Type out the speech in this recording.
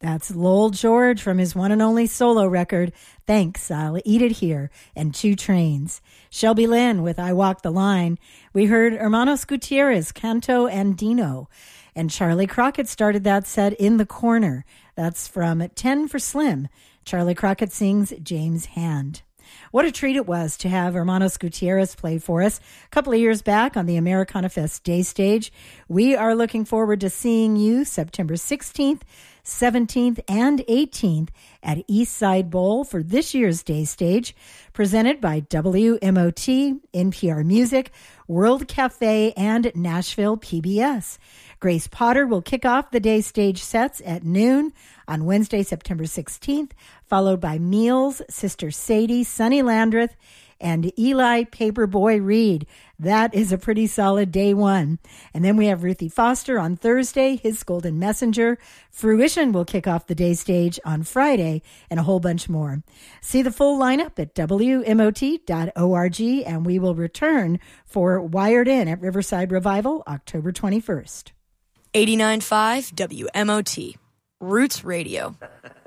That's Lowell George from his one and only solo record, Thanks, I'll Eat It Here, and Two Trains. Shelby Lynn with I Walk the Line. We heard Hermanos Gutierrez, Canto Andino. And Charlie Crockett started that set in the corner. That's from 10 for Slim. Charlie Crockett sings James Hand. What a treat it was to have Hermanos Gutierrez play for us a couple of years back on the Americana Fest Day Stage. We are looking forward to seeing you September 16th, 17th, and 18th at Eastside Bowl for this year's Day Stage, presented by WMOT, NPR Music, World Cafe, and Nashville PBS. Grace Potter will kick off the Day Stage sets at noon on Wednesday, September 16th, followed by Meals, Sister Sadie, Sonny Landreth, and Eli Paperboy Reed. That is a pretty solid day one. And then we have Ruthie Foster on Thursday, His Golden Messenger. Fruition will kick off the Day Stage on Friday, and a whole bunch more. See the full lineup at WMOT.org, and we will return for Wired In at Riverside Revival, October 21st. 89.5 WMOT, Roots Radio.